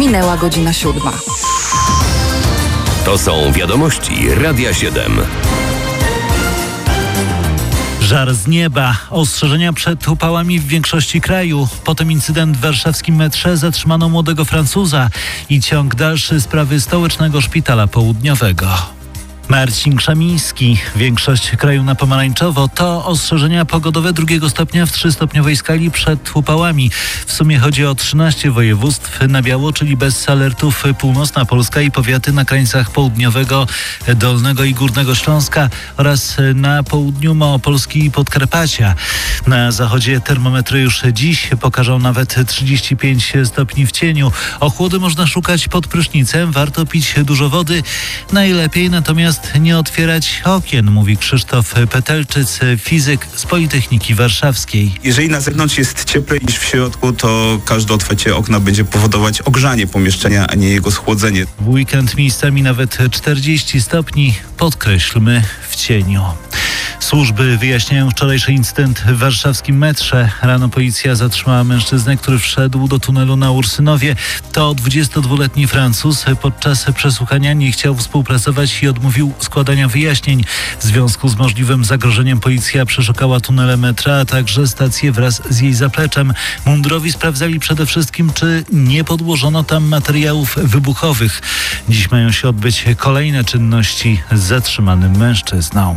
Minęła godzina 7. To są wiadomości Radia 7. Żar z nieba, ostrzeżenia przed upałami w większości kraju. Potem incydent w warszawskim metrze, zatrzymano młodego Francuza i ciąg dalszy sprawy stołecznego szpitala południowego. Marcin Krzemiński. Większość kraju na pomarańczowo to ostrzeżenia pogodowe 2 stopnia w 3-stopniowej skali przed upałami. W sumie chodzi o 13 województw na biało, czyli bez alertów północna Polska i powiaty na krańcach południowego, Dolnego i Górnego Śląska oraz na południu Małopolski i Podkarpacia. Na zachodzie termometry już dziś pokażą nawet 35 stopni w cieniu. Ochłody można szukać pod prysznicem, warto pić dużo wody. Najlepiej natomiast nie otwierać okien, mówi Krzysztof Petelczyc, fizyk z Politechniki Warszawskiej. Jeżeli na zewnątrz jest cieplej niż w środku, to każde otwarcie okna będzie powodować ogrzanie pomieszczenia, a nie jego schłodzenie. W weekend miejscami nawet 40 stopni, podkreślmy, w cieniu. Służby wyjaśniają wczorajszy incydent w warszawskim metrze. Rano policja zatrzymała mężczyznę, który wszedł do tunelu na Ursynowie. To 22-letni Francuz. Podczas przesłuchania nie chciał współpracować i odmówił składania wyjaśnień. W związku z możliwym zagrożeniem policja przeszukała tunele metra, a także stację wraz z jej zapleczem. Mundurowi sprawdzali przede wszystkim, czy nie podłożono tam materiałów wybuchowych. Dziś mają się odbyć kolejne czynności z zatrzymanym mężczyzną.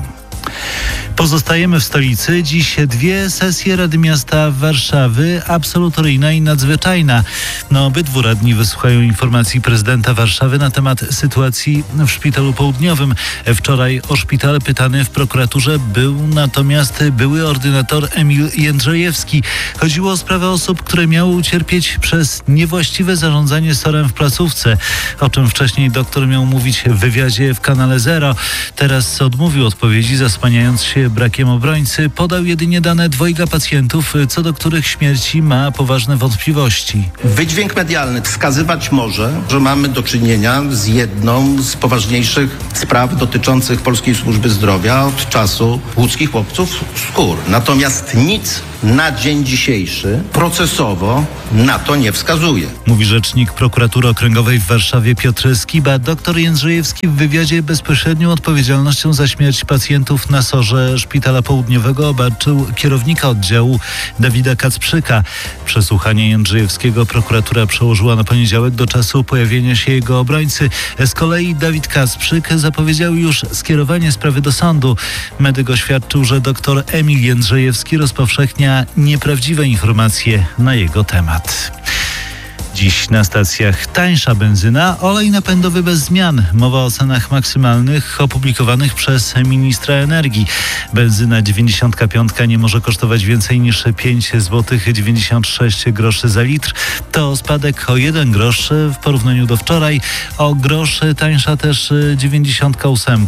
Pozostajemy w stolicy. Dziś 2 sesje Rady Miasta Warszawy, absolutoryjna i nadzwyczajna. Obydwu radni wysłuchają informacji prezydenta Warszawy na temat sytuacji w Szpitalu Południowym. Wczoraj o szpital pytany w prokuraturze był natomiast były ordynator Emil Jędrzejewski. Chodziło o sprawę osób, które miały ucierpieć przez niewłaściwe zarządzanie SOR-em w placówce, o czym wcześniej doktor miał mówić w wywiadzie w Kanale Zero. Teraz odmówił odpowiedzi, zasłaniając się brakiem obrońcy. Podał jedynie dane 2 pacjentów, co do których śmierci ma poważne wątpliwości. Wydźwięk medialny wskazywać może, że mamy do czynienia z jedną z poważniejszych spraw dotyczących Polskiej Służby Zdrowia od czasu łódzkich chłopców skór. Natomiast nic na dzień dzisiejszy procesowo na to nie wskazuje. Mówi rzecznik prokuratury okręgowej w Warszawie Piotr Skiba. Doktor Jędrzejewski w wywiadzie bezpośrednią odpowiedzialnością za śmierć pacjentów na SOR-ze Szpitala Południowego obarczył kierownika oddziału Dawida Kacprzyka. Przesłuchanie Jędrzejewskiego prokuratura przełożyła na poniedziałek do czasu pojawienia się jego obrońcy. Z kolei Dawid Kacprzyk zapowiedział już skierowanie sprawy do sądu. Medyk oświadczył, że doktor Emil Jędrzejewski rozpowszechnia nieprawdziwe informacje na jego temat. Dziś na stacjach tańsza benzyna, olej napędowy bez zmian. Mowa o cenach maksymalnych opublikowanych przez ministra energii. Benzyna 95 nie może kosztować więcej niż 5 zł 96 groszy za litr. To spadek o 1 grosz w porównaniu do wczoraj. O grosz tańsza też 98,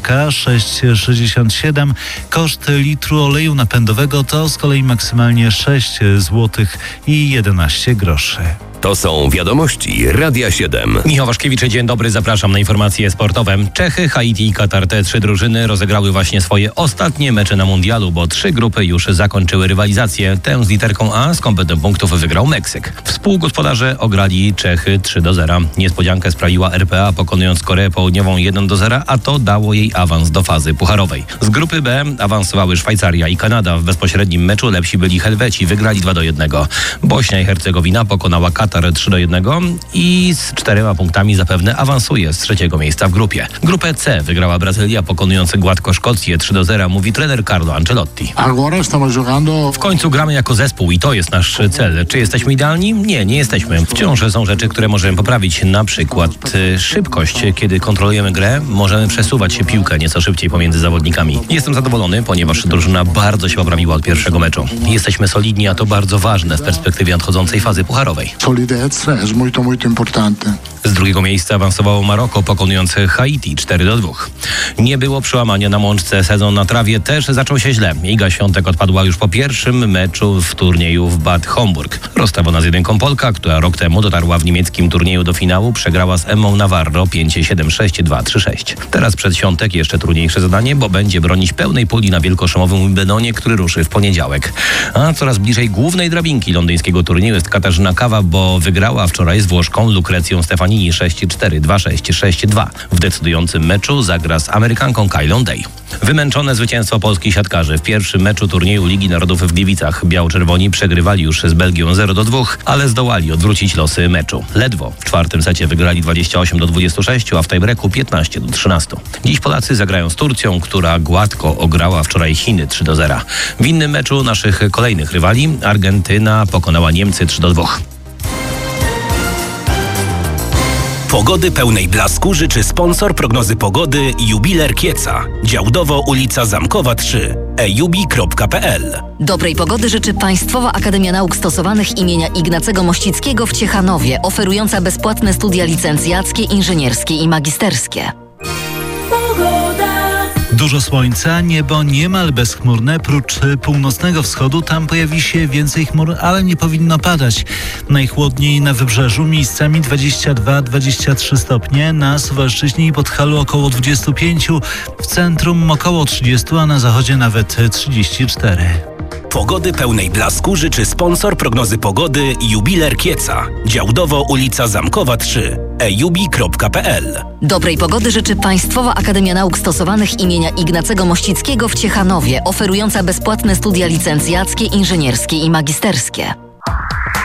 6,67. Koszt litru oleju napędowego to z kolei maksymalnie 6 zł i 11 groszy. To są wiadomości Radia 7. Michał Waszkiewicz, dzień dobry, zapraszam na informacje sportowe. Czechy, Haiti i Katar, te 3 drużyny rozegrały właśnie swoje ostatnie mecze na mundialu, bo 3 grupy już zakończyły rywalizację. Tę z literką A z kompletem punktów wygrał Meksyk. Współgospodarze ograli Czechy 3-0. Niespodziankę sprawiła RPA, pokonując Koreę Południową 1-0, a to dało jej awans do fazy pucharowej. Z grupy B awansowały Szwajcaria i Kanada. W bezpośrednim meczu lepsi byli Helweci, wygrali 2-1. Bośnia i Hercegowina pokonała Katar 3-1 i z 4 punktami zapewne awansuje z 3. miejsca w grupie. Grupę C wygrała Brazylia, pokonując gładko Szkocję 3-0, mówi trener Carlo Ancelotti. W końcu gramy jako zespół i to jest nasz cel. Czy jesteśmy idealni? Nie jesteśmy. Wciąż są rzeczy, które możemy poprawić. Na przykład szybkość. Kiedy kontrolujemy grę, możemy przesuwać się piłkę nieco szybciej pomiędzy zawodnikami. Jestem zadowolony, ponieważ drużyna bardzo się poprawiła od pierwszego meczu. Jesteśmy solidni, a to bardzo ważne w perspektywie nadchodzącej fazy pucharowej. Z 2. miejsca awansowało Maroko, pokonując Haiti 4-2. Nie było przełamania na Mączce. Sezon na trawie też zaczął się źle. Iga Świątek odpadła już po pierwszym meczu w turnieju w Bad Homburg. Rozstawiona z 1 Polka, która rok temu dotarła w niemieckim turnieju do finału, przegrała z Emmą Navarro 5-7, 6-2, 3-6. Teraz przed Świątek jeszcze trudniejsze zadanie, bo będzie bronić pełnej puli na wielkoszumowym Wimbledonie, który ruszy w poniedziałek. A coraz bliżej głównej drabinki londyńskiego turnieju jest Katarzyna Kawa, bo bo wygrała wczoraj z Włoszką Lucrecją Stefanini 6-4, 2-6, 6-2. W decydującym meczu zagra z Amerykanką Kylą Day. Wymęczone zwycięstwo polskich siatkarzy w pierwszym meczu turnieju Ligi Narodów w Gliwicach. Biało-czerwoni przegrywali już z Belgią 0-2, ale zdołali odwrócić losy meczu. Ledwo w czwartym secie wygrali 28-26, a w tiebreaku 15-13. Dziś Polacy zagrają z Turcją, która gładko ograła wczoraj Chiny 3-0. W innym meczu naszych kolejnych rywali Argentyna pokonała Niemcy 3-2. Pogody pełnej blasku życzy sponsor prognozy pogody Jubiler Kieca. Działdowo ulica Zamkowa 3. ejubi.pl. Dobrej pogody życzy Państwowa Akademia Nauk Stosowanych imienia Ignacego Mościckiego w Ciechanowie, oferująca bezpłatne studia licencjackie, inżynierskie i magisterskie. Dużo słońca, niebo niemal bezchmurne, prócz północnego wschodu, tam pojawi się więcej chmur, ale nie powinno padać. Najchłodniej na wybrzeżu, miejscami 22-23 stopnie, na Suwalszczyźnie i Podhalu około 25, w centrum około 30, a na zachodzie nawet 34. Pogody pełnej blasku życzy sponsor prognozy pogody Jubiler Kieca. Działdowo ulica Zamkowa 3. ejubi.pl. Dobrej pogody życzy Państwowa Akademia Nauk Stosowanych imienia Ignacego Mościckiego w Ciechanowie, oferująca bezpłatne studia licencjackie, inżynierskie i magisterskie.